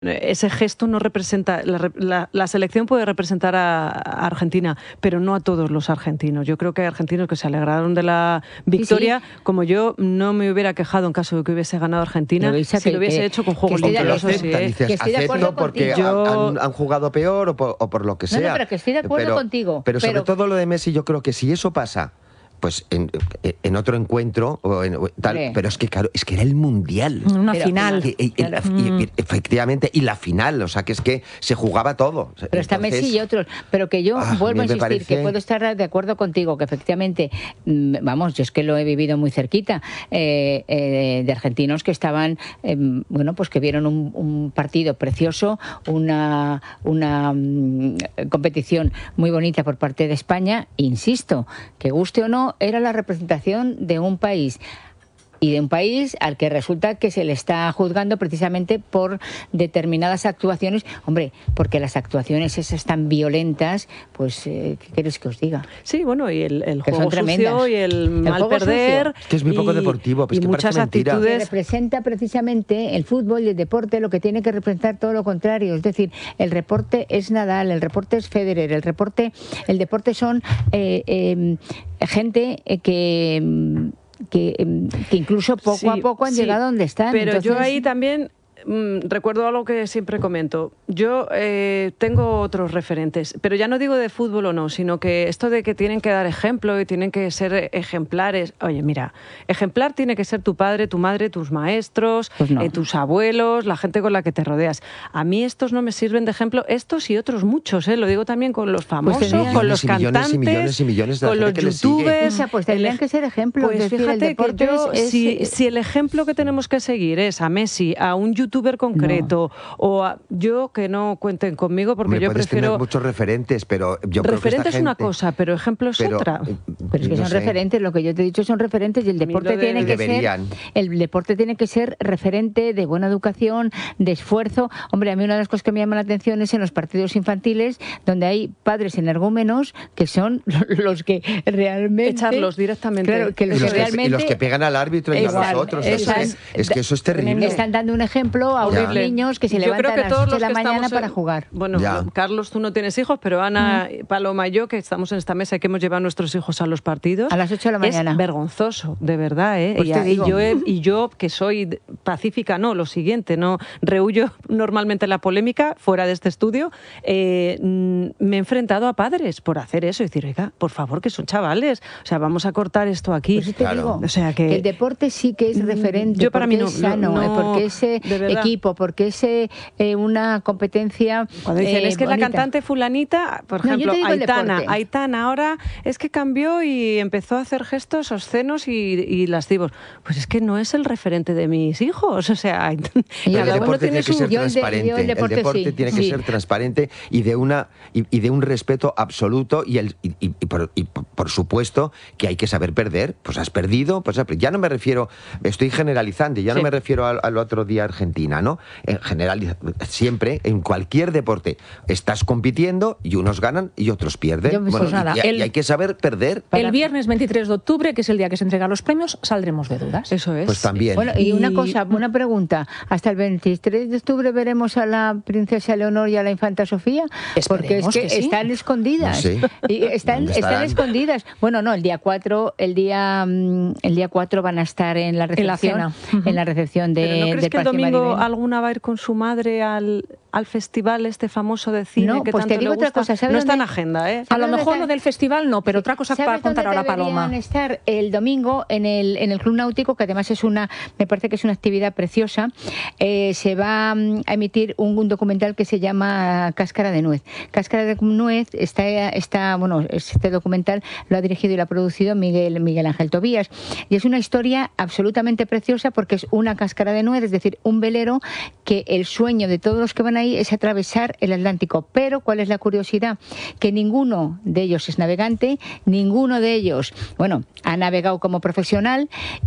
ese gesto no representa, la selección puede representar a Argentina, pero no a todos los argentinos. Yo creo que hay argentinos que se alegraron de la victoria, sí, sí. Como yo no me hubiera quejado en caso de que hubiese ganado Argentina, si lo hubiese hecho con juegos limpios. Que estoy de acuerdo porque han jugado peor o por lo que sea. No, pero que estoy de acuerdo contigo. Pero sobre todo lo de Messi, yo creo que si eso pasa, pues en otro encuentro o tal, pero es que claro, es que era el Mundial. Una final. Efectivamente, y la final, o sea, que es que se jugaba todo. Pero está Messi y otros, pero que yo vuelvo a insistir, que puedo estar de acuerdo contigo, que efectivamente, vamos, yo es que lo he vivido muy cerquita, de argentinos que estaban, bueno, pues que vieron un partido precioso, una competición muy bonita por parte de España, insisto, que guste o no, era la representación de un país. Y de un país al que resulta que se le está juzgando precisamente por determinadas actuaciones. Hombre, porque las actuaciones esas tan violentas, pues, ¿qué quieres que os diga? Sí, bueno, y el juego sucio y el mal perder. Es que es muy poco deportivo, pues y que muchas actitudes. Que representa precisamente el fútbol y el deporte, lo que tiene que representar todo lo contrario. Es decir, el deporte es Nadal, el deporte es Federer, el deporte son gente que incluso poco a poco han llegado donde están. Pero entonces, yo ahí también recuerdo algo que siempre comento. Yo tengo otros referentes, pero ya no digo de fútbol o no, sino que esto de que tienen que dar ejemplo y tienen que ser ejemplares. Oye, mira, ejemplar tiene que ser tu padre, tu madre, tus maestros, pues no, tus abuelos, la gente con la que te rodeas. A mí estos no me sirven de ejemplo, estos y otros muchos, lo digo también con los famosos, pues con los cantantes, millones de con los youtubers. Pues tendrían que ser ejemplos. Pues fíjate que yo, si el ejemplo que tenemos que seguir es a Messi, a un youtuber concreto, o yo que no cuenten conmigo porque yo prefiero tener muchos referentes, pero yo creo que referentes es una cosa, pero ejemplo es otra. Pero es que son referentes, lo que yo te he dicho son referentes, y el deporte tiene que ser, el deporte tiene que ser referente de buena educación, de esfuerzo. Hombre, a mí una de las cosas que me llama la atención es en los partidos infantiles, donde hay padres energúmenos que son los que realmente echarlos directamente, claro, que realmente y los que pegan al árbitro y a los otros. Es que eso es terrible. Están dando un ejemplo a unos niños que se levantan a las 8 de la mañana para jugar. Bueno, Carlos, tú no tienes hijos, pero Ana, Paloma y yo, que estamos en esta mesa y que hemos llevado a nuestros hijos a los partidos, a las 8 de la mañana. Es vergonzoso, de verdad, Pues y yo, que soy pacífica, no, lo siguiente, no rehuyo normalmente la polémica fuera de este estudio, me he enfrentado a padres por hacer eso y decir, oiga, por favor, que son chavales, o sea, vamos a cortar esto aquí. Pues te digo, o sea, que el deporte sí que es referente, yo para mí no, es sano, porque es equipo, porque es una competencia. Cuando dicen, es que bonita. La cantante fulanita, por ejemplo, Aitana ahora es que cambió y empezó a hacer gestos obscenos y lascivos. Pues es que no es el referente de mis hijos, o sea, el deporte tiene que ser transparente, el deporte tiene que ser transparente y de un respeto absoluto y por supuesto que hay que saber perder. Pues has perdido, pues ya no me refiero, estoy generalizando, ya no me refiero al otro día Argentina, ¿no? En general, siempre, en cualquier deporte, estás compitiendo y unos ganan y otros pierden. Y hay que saber perder. El viernes 23 de octubre, que es el día que se entregan los premios, saldremos de dudas. Eso es. Pues también. Bueno, y una cosa, una pregunta. ¿Hasta el 23 de octubre veremos a la princesa Leonor y a la infanta Sofía? Porque es que están escondidas. No sé. Están escondidas. Bueno, no, el día 4 van a estar en la recepción. En la recepción de. ¿Pero no crees que el domingo alguna va a ir con su madre al festival este famoso de cine que pues tanto te digo le gusta? Otra cosa, no está en agenda, ¿eh? A lo mejor lo del festival no, pero otra cosa para contar a la Paloma. Van a estar el domingo en el Club Náutico, que además me parece que es una actividad preciosa. Se va a emitir un documental que se llama Cáscara de Nuez. Cáscara de Nuez este documental lo ha dirigido y lo ha producido Miguel Ángel Tobías. Y es una historia absolutamente preciosa porque es una cáscara de nuez, es decir, un velero que el sueño de todos los que van a ahí es atravesar el Atlántico. Pero, ¿cuál es la curiosidad? Que ninguno de ellos es navegante, ninguno de ellos, bueno, ha navegado como profesional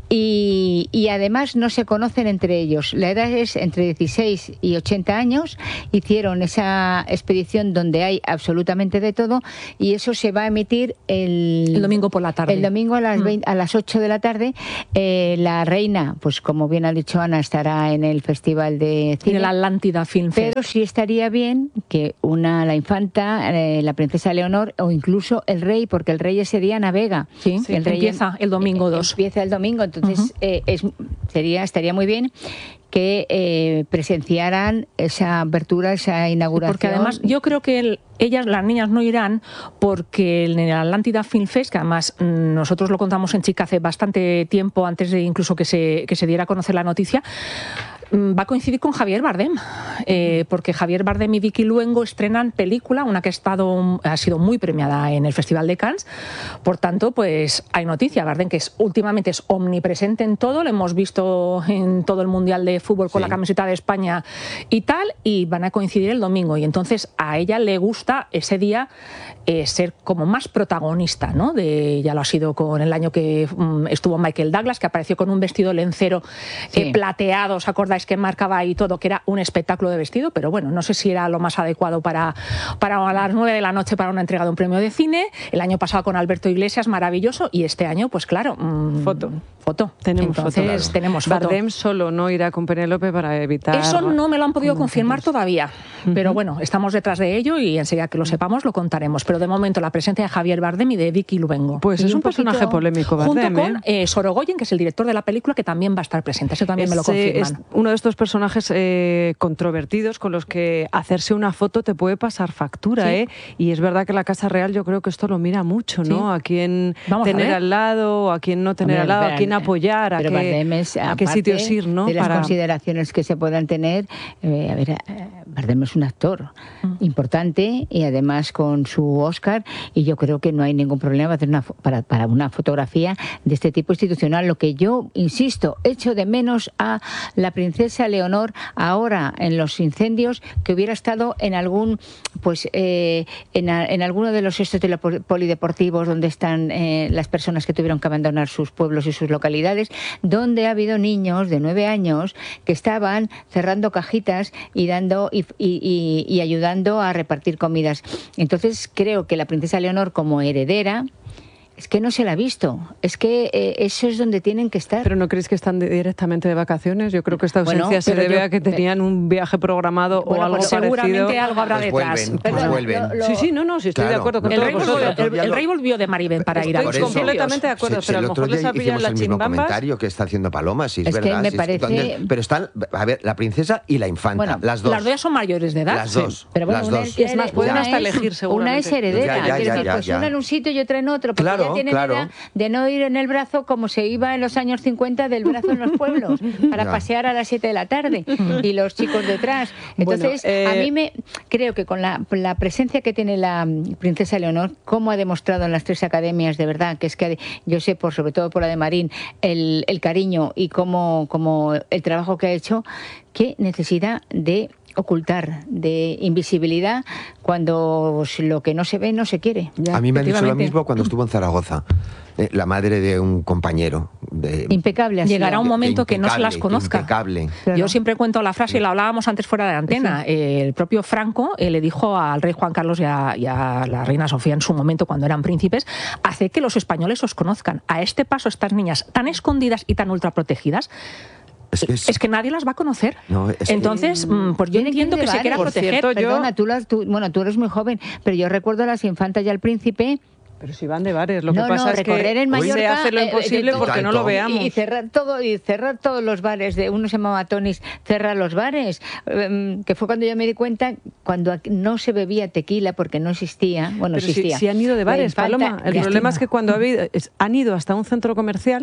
y además no se conocen entre ellos. La edad es entre 16 y 80 años. Hicieron esa expedición donde hay absolutamente de todo y eso se va a emitir el domingo por la tarde. El domingo a las 8 de la tarde. La reina, pues como bien ha dicho Ana, estará en el Festival de Cine. En el Atlántida Film Fest. Pero sí estaría bien que la infanta, la princesa Leonor o incluso el rey, porque el rey ese día navega. Sí, el rey empieza el domingo 2. Empieza el domingo, entonces estaría muy bien que presenciaran esa apertura, esa inauguración. Porque además yo creo que las niñas no irán porque en el Atlántida Film Fest, que además nosotros lo contamos en Chica hace bastante tiempo, antes de incluso que se diera a conocer la noticia, va a coincidir con Javier Bardem, porque Javier Bardem y Vicky Luengo estrenan película, una que ha sido muy premiada en el Festival de Cannes. Por tanto, pues hay noticia. Bardem, que últimamente es omnipresente en todo, lo hemos visto en todo el Mundial de Fútbol con la camiseta de España y tal, y van a coincidir el domingo. Y entonces a ella le gusta ese día ser como más protagonista, ¿no? Ya lo ha sido con el año que estuvo Michael Douglas, que apareció con un vestido lencero plateado, ¿os acordáis? Que marcaba ahí todo, que era un espectáculo de vestido, pero bueno, no sé si era lo más adecuado para las 9 de la noche para una entrega de un premio de cine. El año pasado con Alberto Iglesias, maravilloso, y este año, pues claro, foto. Tenemos foto. Bardem solo no irá con Penélope para evitar... Eso no me lo han podido confirmar todavía, pero bueno, estamos detrás de ello y enseguida que lo sepamos lo contaremos. Pero de momento la presencia de Javier Bardem y de Vicky Luengo. Pues es un personaje polémico, Bardem. Junto con Sorogoyen, que es el director de la película, que también va a estar presente. Eso también me lo confirman. Es uno de estos personajes controvertidos con los que hacerse una foto te puede pasar factura, sí. Y es verdad que la Casa Real yo creo que esto lo mira mucho, ¿no? A quién tener al lado, a quién no tener al lado, a quién apoyar, a qué sitios ir, ¿no? De las consideraciones que se puedan tener, Bardem es un actor importante y además con su Oscar, y yo creo que no hay ningún problema para una fotografía de este tipo institucional. Lo que yo, insisto, echo de menos a la princesa Leonor ahora en los incendios, que hubiera estado en algún en alguno de los polideportivos donde están las personas que tuvieron que abandonar sus pueblos y sus localidades, donde ha habido niños de 9 años que estaban cerrando cajitas y dando y ayudando a repartir comidas. Entonces creo que la princesa Leonor, como heredera, es que no se la ha visto. Es que eso es donde tienen que estar. ¿Pero no crees que están directamente de vacaciones? Yo creo que esta ausencia se debe a que tenían un viaje programado o algo pues parecido. Seguramente algo habrá detrás. Vuelven. Sí, estoy de acuerdo con el todo. El rey volvió de Maribén para ir a Estoy completamente de acuerdo, pero a lo mejor les pillan las chimbambas. Comentario que está haciendo Paloma, sí, es verdad. Que me parece... Pero están, a ver, la princesa y la infanta, las dos. Las dos ya son mayores de edad. Las dos. Pero bueno, es más, pueden hasta elegir seguramente. Una es heredera. Pues una en un sitio y otra en otro. Porque ya tienen edad de no ir en el brazo como se iba en los años 50 del brazo en los pueblos para pasear a las 7 de la tarde y los chicos detrás. Entonces, a mí creo que con la presencia que tiene la princesa Leonor, como ha demostrado en las 3 academias, de verdad, que es que yo sé, sobre todo por la de Marín, el cariño y como el trabajo que ha hecho, qué necesidad de ocultar, de invisibilidad, cuando lo que no se ve no se quiere. A mí me han dicho lo mismo cuando estuvo en Zaragoza. La madre de un compañero. Impecable. Así. Llegará un momento que no se las conozca. Impecable. Claro. Yo siempre cuento la frase, y la hablábamos antes fuera de la antena. Sí. El propio Franco le dijo al rey Juan Carlos y a la reina Sofía en su momento, cuando eran príncipes, hace que los españoles os conozcan. A este paso, estas niñas tan escondidas y tan ultraprotegidas, es que nadie las va a conocer. No, entonces, pues yo entiendo que se quiera proteger. Cierto, perdona, tú eres muy joven, pero yo recuerdo a las infantas y al príncipe. Pero si van de bares, lo que pasa es que en Mallorca, se hace lo imposible porque no lo veamos. Y cerrar todos los bares. Uno se llamaba Tonis, cerrar los bares. Que fue cuando yo me di cuenta, cuando no se bebía tequila porque no existía. Bueno, pero existía. Si han ido de bares, Paloma. El problema es que cuando han ido hasta un centro comercial,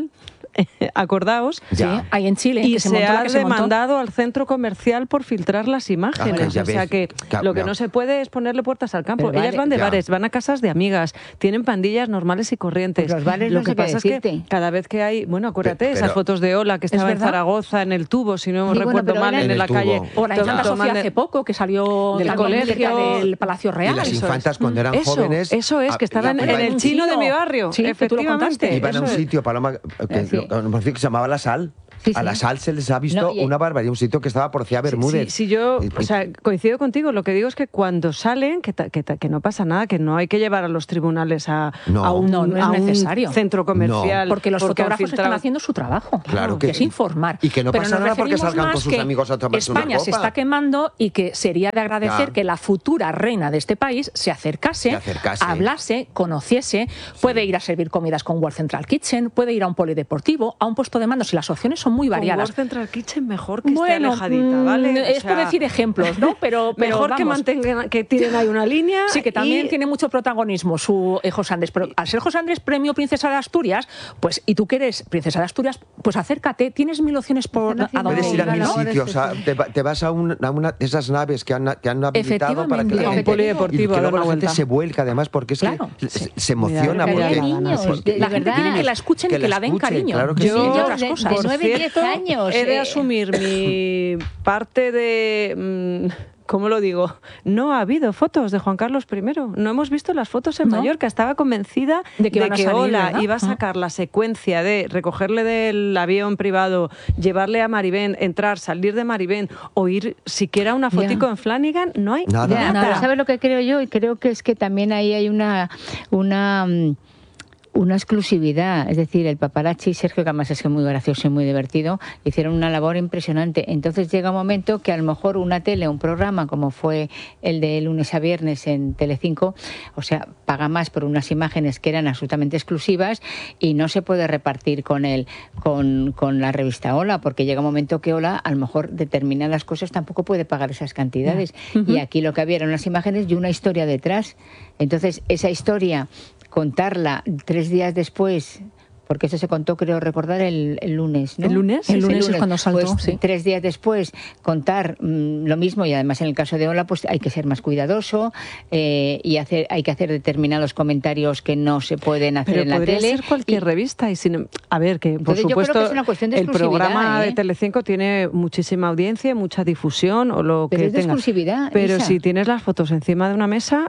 acordaos. Sí, hay en Chile. Y que se ha demandado al centro comercial por filtrar las imágenes. O sea que lo que no se puede es ponerle puertas al campo. Ellas van de bares, van a casas de amigas, tienen pandillas normales y corrientes. Pues los bares lo que pasa es que cada vez que hay, bueno, acuérdate, esas fotos de Ola que estaba en Zaragoza, en el Tubo, si no recuerdo mal, en la calle. O la infanta Sofía hace poco, que salió del colegio del Palacio Real. Y las infantas cuando eran jóvenes... Eso es, que estaban en el chino de mi barrio. Sí, efectivamente. Iban a un sitio, Paloma, que se llamaba La Sal. Sí, a La Sal se les ha visto una barbaridad, un sitio que estaba por Cía Bermúdez. Sí, yo coincido contigo. Lo que digo es que cuando salen, que no pasa nada, que no hay que llevar a los tribunales a un centro comercial. Porque los fotógrafos están haciendo su trabajo. Claro que es informar. Y que no pasa nada porque salgan con sus amigos a tomarse una copa. España se está quemando y que sería de agradecer que la futura reina de este país se acercase, hablase, conociese, puede ir a servir comidas con World Central Kitchen, puede ir a un polideportivo, a un puesto de mando, si las opciones son muy variadas. Con World Central Kitchen mejor que esté alejadita, ¿vale? Es por decir ejemplos, ¿no? Pero mejor vamos, que mantengan, que tienen ahí una línea. Sí, que también tiene mucho protagonismo su José Andrés. Pero al ser José Andrés premio Princesa de Asturias, pues, y tú que eres Princesa de Asturias, pues acércate, tienes 1000 opciones por a dónde puedes ir a 1000 sitios, o sea, te vas a una de esas naves que han habilitado para que la gente, un polideportivo, y que luego la gente vuelta. se vuelca, además, porque es que se emociona. La gente quiere que la escuchen y que la den cariño. Claro que yo, sí. otras cosas. De 9 10 años. He de asumir mi parte de... ¿Cómo lo digo? No ha habido fotos de Juan Carlos I. No hemos visto las fotos en Mallorca. Estaba convencida de que Ola iba a sacar la secuencia de recogerle del avión privado, llevarle a Maribén, entrar, salir de Maribén o ir siquiera una fotico en Flanagan. No hay nada. ¿Sabes lo que creo yo? Y creo que es que también ahí hay una exclusividad, es decir, el paparazzi, Sergio, que además es muy gracioso y muy divertido, hicieron una labor impresionante. Entonces llega un momento que a lo mejor una tele, un programa como fue el de lunes a viernes en Telecinco, o sea, paga más por unas imágenes que eran absolutamente exclusivas y no se puede repartir con la revista Ola, porque llega un momento que Ola, a lo mejor determinadas cosas tampoco puede pagar esas cantidades. Y aquí lo que había eran unas imágenes y una historia detrás. Entonces, esa historia, contarla 3 días después, porque eso se contó, creo recordar, el lunes, ¿no? ¿El lunes? El lunes es cuando saltó, pues, 3 días después contar lo mismo, y además en el caso de Ola pues hay que ser más cuidadoso y hay que hacer determinados comentarios que no se pueden hacer en la tele. Pero podría ser cualquier revista. A ver, que por supuesto que es una cuestión de el programa de Telecinco tiene muchísima audiencia, mucha difusión o lo pero que es de tenga. Exclusividad, pero Isa. si tienes las fotos encima de una mesa,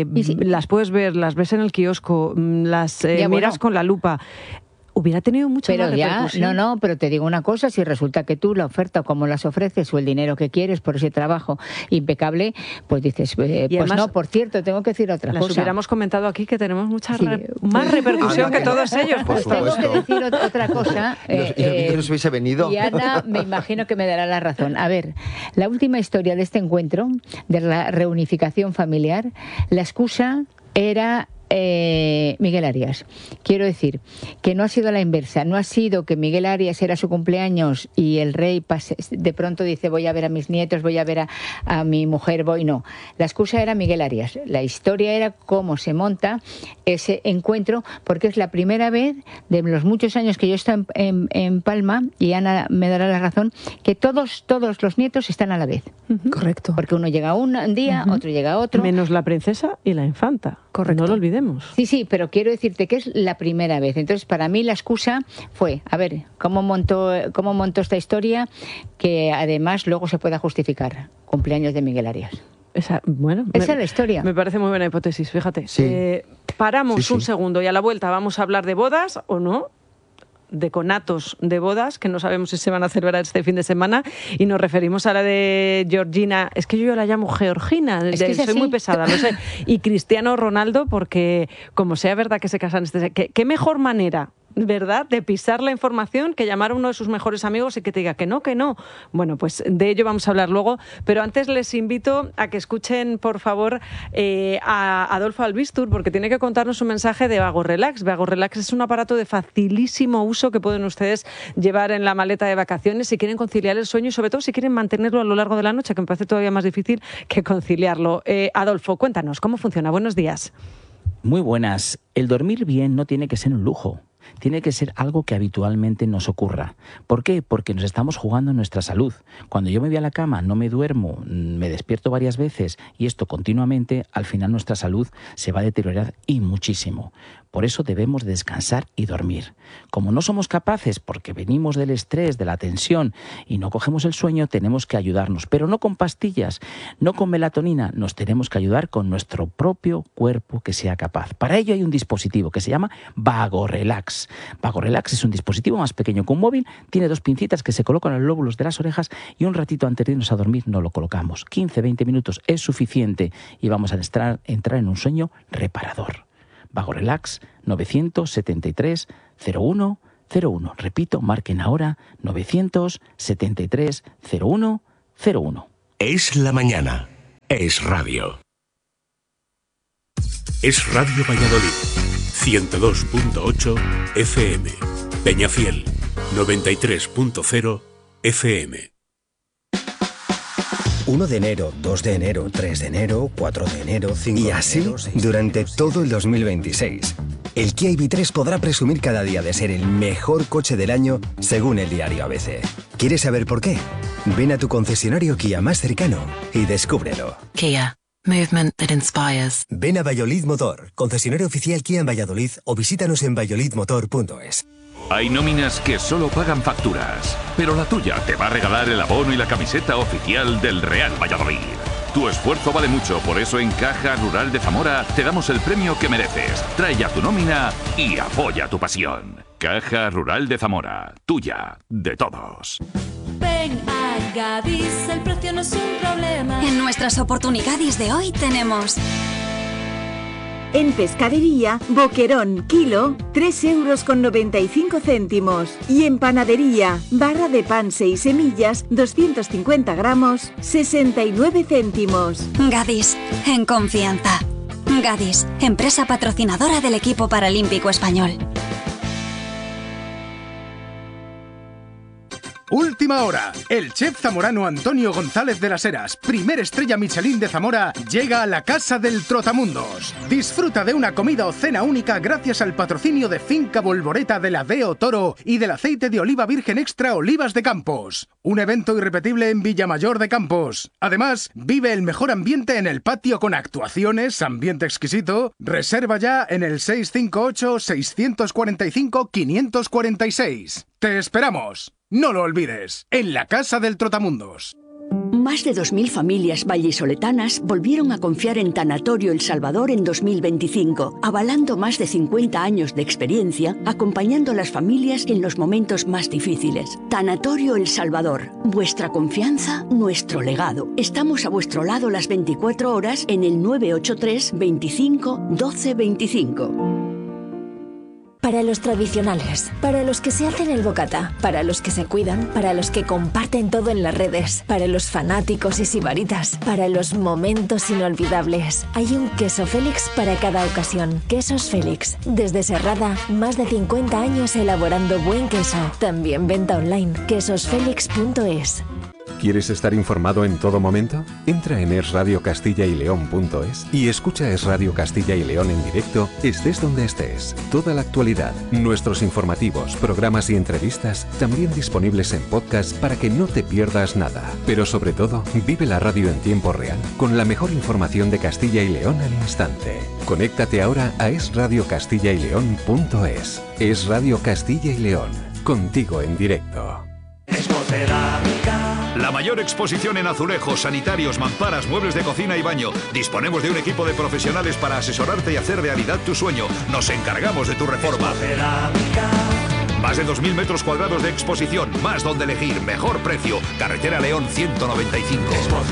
las puedes ver, las ves en el kiosco, las miras con la lupa. Hubiera tenido mucha más repercusión. Pero te digo una cosa, si resulta que tú la oferta o cómo las ofreces o el dinero que quieres por ese trabajo impecable, pues dices, pues además, no, por cierto, tengo que decir otra cosa. Las hubiéramos comentado aquí que tenemos mucha más repercusión que todos ellos. Por tengo que decir otra cosa. Yo no hubiese venido. Y Ana, me imagino que me dará la razón. A ver, la última historia de este encuentro, de la reunificación familiar, la excusa era Miguel Arias. Quiero decir que no ha sido la inversa, no ha sido que Miguel Arias era su cumpleaños y el rey de pronto dice voy a ver a mis nietos, voy a ver a mi mujer, no. La excusa era Miguel Arias. La historia era cómo se monta ese encuentro, porque es la primera vez de los muchos años que yo estoy en Palma, y Ana me dará la razón, que todos los nietos están a la vez. Correcto. Porque uno llega un día, otro llega otro. Menos la princesa y la infanta. Correcto. No lo olvidemos. Sí, pero quiero decirte que es la primera vez. Entonces, para mí la excusa fue, a ver, cómo montó esta historia, que además luego se pueda justificar. Cumpleaños de Miguel Arias. Esa es la historia. Me parece muy buena hipótesis, fíjate. Sí. Paramos un segundo y a la vuelta vamos a hablar de bodas o no. De conatos de bodas, que no sabemos si se van a celebrar este fin de semana, y nos referimos a la de Georgina, es que yo la llamo Georgina, soy muy pesada, no sé, y Cristiano Ronaldo, porque como sea verdad que se casan, ¿qué mejor manera, verdad, de pisar la información que llamar a uno de sus mejores amigos y que te diga que no? Bueno, pues de ello vamos a hablar luego, pero antes les invito a que escuchen, por favor, a Adolfo Albistur, porque tiene que contarnos un mensaje de Vago Relax. Vago Relax es un aparato de facilísimo uso que pueden ustedes llevar en la maleta de vacaciones si quieren conciliar el sueño y sobre todo si quieren mantenerlo a lo largo de la noche, que me parece todavía más difícil que conciliarlo. Adolfo, cuéntanos, ¿cómo funciona? Buenos días. Muy buenas. El dormir bien no tiene que ser un lujo. Tiene que ser algo que habitualmente nos ocurra. ¿Por qué? Porque nos estamos jugando nuestra salud. Cuando yo me voy a la cama, no me duermo, me despierto varias veces y esto continuamente, al final nuestra salud se va a deteriorar y muchísimo. Por eso debemos descansar y dormir. Como no somos capaces, porque venimos del estrés, de la tensión y no cogemos el sueño, tenemos que ayudarnos, pero no con pastillas, no con melatonina, nos tenemos que ayudar con nuestro propio cuerpo que sea capaz. Para ello hay un dispositivo que se llama VagoRelax. VagoRelax es un dispositivo más pequeño que un móvil, tiene 2 pincitas que se colocan en los lóbulos de las orejas y un ratito antes de irnos a dormir nos lo colocamos. 15-20 minutos es suficiente y vamos a entrar en un sueño reparador. VagoRelax 973 01 01. Repito, marquen ahora 973 01 01. Es la mañana. Es radio. Es Radio Valladolid. 102.8 FM. Peñafiel. 93.0 FM. 1 de enero, 2 de enero, 3 de enero, 4 de enero, 5 de enero... Y así, durante todo el 2026. El Kia EV3 podrá presumir cada día de ser el mejor coche del año, según el diario ABC. ¿Quieres saber por qué? Ven a tu concesionario Kia más cercano y descúbrelo. Kia. Movement that inspires. Ven a Valladolid Motor, concesionario oficial Kia en Valladolid, o visítanos en valladolidmotor.es. Hay nóminas que solo pagan facturas, pero la tuya te va a regalar el abono y la camiseta oficial del Real Valladolid. Tu esfuerzo vale mucho, por eso en Caja Rural de Zamora te damos el premio que mereces. Trae ya tu nómina y apoya tu pasión. Caja Rural de Zamora, tuya, de todos. Ven a Gadis, el precio no es un problema. En nuestras oportunidades de hoy tenemos... En pescadería, boquerón, kilo, 3,95 €. Y en panadería, barra de pan 6 semillas, 250 gramos, 69 céntimos. Gadis, en confianza. Gadis, empresa patrocinadora del equipo paralímpico español. Última hora. El chef zamorano Antonio González de las Heras, primer estrella Michelin de Zamora, llega a la Casa del Trotamundos. Disfruta de una comida o cena única gracias al patrocinio de Finca Bolboreta de la Deo Toro y del aceite de oliva virgen extra Olivas de Campos. Un evento irrepetible en Villamayor de Campos. Además, vive el mejor ambiente en el patio con actuaciones, ambiente exquisito. Reserva ya en el 658-645-546. ¡Te esperamos! No lo olvides, en la Casa del Trotamundos. Más de 2.000 familias vallisoletanas volvieron a confiar en Tanatorio El Salvador en 2025, avalando más de 50 años de experiencia, acompañando a las familias en los momentos más difíciles. Tanatorio El Salvador, vuestra confianza, nuestro legado. Estamos a vuestro lado las 24 horas en el 983 25 12 25. Para los tradicionales, para los que se hacen el bocata, para los que se cuidan, para los que comparten todo en las redes, para los fanáticos y sibaritas, para los momentos inolvidables. Hay un queso Félix para cada ocasión. Quesos Félix. Desde Serrada, más de 50 años elaborando buen queso. También venta online. quesosfelix.es. ¿Quieres estar informado en todo momento? Entra en esradiocastilla-y-león.es y escucha Es Radio Castilla y León en directo, estés donde estés. Toda la actualidad, nuestros informativos, programas y entrevistas, también disponibles en podcast para que no te pierdas nada. Pero sobre todo, vive la radio en tiempo real, con la mejor información de Castilla y León al instante. Conéctate ahora a esradiocastilla-y-león.es. Es Radio Castilla y León, contigo en directo. La mayor exposición en azulejos, sanitarios, mamparas, muebles de cocina y baño. Disponemos de un equipo de profesionales para asesorarte y hacer realidad tu sueño. Nos encargamos de tu reforma. Más de 2.000 metros cuadrados de exposición, más donde elegir, mejor precio. Carretera León 195.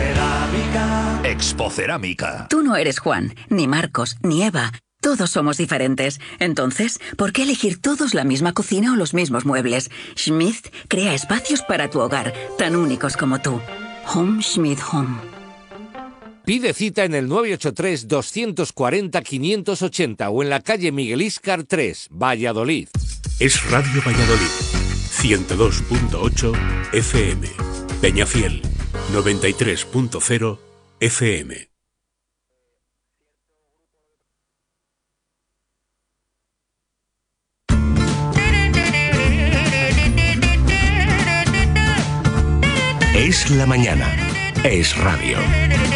Expocerámica. Tú no eres Juan, ni Marcos, ni Eva. Todos somos diferentes. Entonces, ¿por qué elegir todos la misma cocina o los mismos muebles? Schmidt crea espacios para tu hogar, tan únicos como tú. Home Schmidt Home. Pide cita en el 983-240-580 o en la calle Miguel Íscar 3, Valladolid. Es Radio Valladolid, 102.8 FM. Peñafiel, 93.0 FM. Es la mañana. Es radio.